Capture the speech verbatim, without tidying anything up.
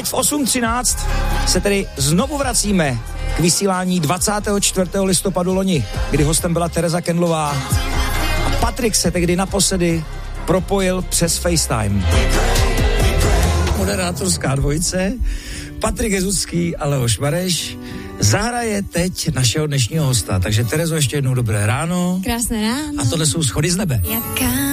teď v osm třináct se tedy znovu vracíme k vysílání dvacátého čtvrtého listopadu loni, kdy hostem byla Tereza Kendlová. A Patrik se tehdy naposledy propojil přes FaceTime. Moderátorská dvojice, Patrik Jezucký a Leoš Mareš, zahraje teď našeho dnešního hosta. Takže Terezo, ještě jednou dobré ráno. Krásné ráno. A tohle jsou Schody z nebe. Jaká